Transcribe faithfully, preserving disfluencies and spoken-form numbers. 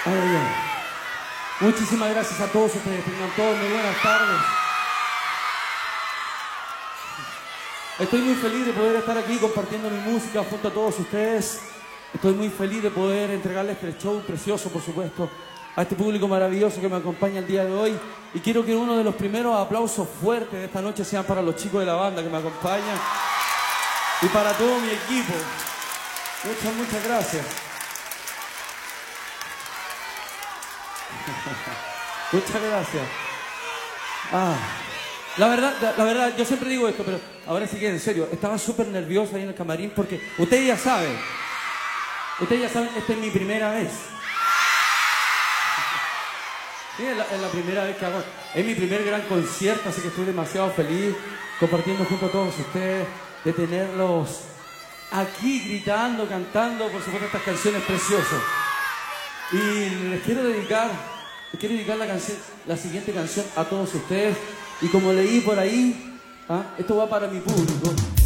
Ay, ay, ay. Muchísimas gracias a todos ustedes. Tengan todos muy buenas tardes. Estoy muy feliz de poder estar aquí compartiendo mi música junto a todos ustedes. Estoy muy feliz de poder entregarles este show precioso, por supuesto, a este público maravilloso que me acompaña el día de hoy. Y quiero que uno de los primeros aplausos fuertes de esta noche sean para los chicos de la banda que me acompañan y para todo mi equipo. Muchas, muchas gracias. Muchas gracias. Ah, la verdad, la, la verdad, yo siempre digo esto, pero ahora sí que en serio, estaba súper nervioso ahí en el camarín porque ustedes ya saben, ustedes ya saben, esta es mi primera vez. Sí, es la, es la primera vez que hago, es mi primer gran concierto, así que estoy demasiado feliz compartiendo junto a todos ustedes, de tenerlos aquí gritando, cantando, por supuesto, estas canciones preciosas. Y les quiero dedicar, les quiero dedicar la canción, la siguiente canción a todos ustedes. Y como leí por ahí, ¿ah? Esto va para mi público.